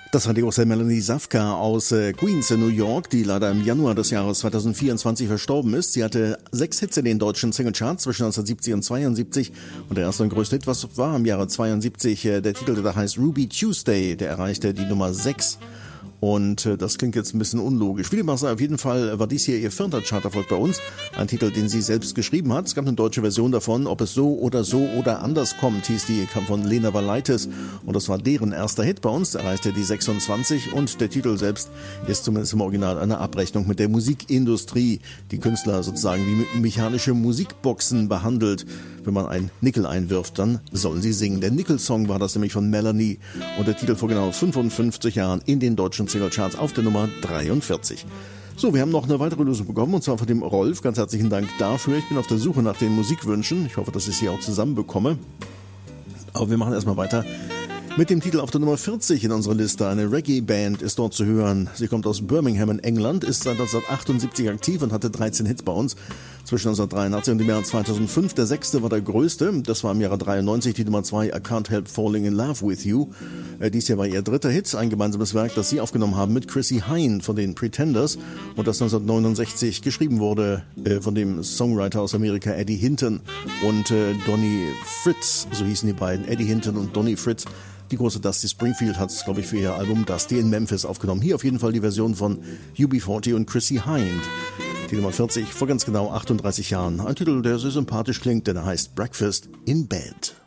Das war die große Melanie Safka aus Queens in New York, die leider im Januar des Jahres 2024 verstorben ist. Sie hatte 6 Hits in den deutschen Singlecharts zwischen 1970 und 72 und der erste und größte Hit, was war im Jahre 72, der Titel, der heißt Ruby Tuesday, der erreichte die Nummer 6. Und das klingt jetzt ein bisschen unlogisch. Wie dem auch sei, auf jeden Fall war dies hier ihr 4. Charterfolg bei uns. Ein Titel, den sie selbst geschrieben hat. Es gab eine deutsche Version davon. Ob es so oder anders kommt, hieß die, kam von Lena Valaitis. Und das war deren erster Hit bei uns. Der erreichte die 26. Und der Titel selbst ist zumindest im Original eine Abrechnung mit der Musikindustrie, die Künstler sozusagen wie mechanische Musikboxen behandelt. Wenn man ein Nickel einwirft, dann sollen sie singen. Der Nickel-Song war das nämlich von Melanie. Und der Titel vor genau 55 Jahren in den deutschen Singlecharts auf der Nummer 43. So, wir haben noch eine weitere Lösung bekommen, und zwar von dem Rolf. Ganz herzlichen Dank dafür. Ich bin auf der Suche nach den Musikwünschen. Ich hoffe, dass ich sie auch zusammenbekomme. Aber wir machen erstmal weiter mit dem Titel auf der Nummer 40 in unserer Liste. Eine Reggae-Band ist dort zu hören. Sie kommt aus Birmingham in England, ist seit 1978 aktiv und hatte 13 Hits bei uns zwischen 1983 und dem Jahr 2005. Der 6. war der größte. Das war im Jahre 93 die Nummer 2, I Can't Help Falling in Love with You. Dies hier war ihr 3. Hit, ein gemeinsames Werk, das sie aufgenommen haben mit Chrissie Hynde von den Pretenders und das 1969 geschrieben wurde von dem Songwriter aus Amerika Eddie Hinton und Donnie Fritz, so hießen die beiden, Eddie Hinton und Donnie Fritz. Die große Dusty Springfield hat es, glaube ich, für ihr Album Dusty in Memphis aufgenommen. Hier auf jeden Fall die Version von UB40 und Chrissie Hynde. Die Nummer 40 vor ganz genau 38 Jahren. Ein Titel, der sehr sympathisch klingt, denn er heißt Breakfast in Bed.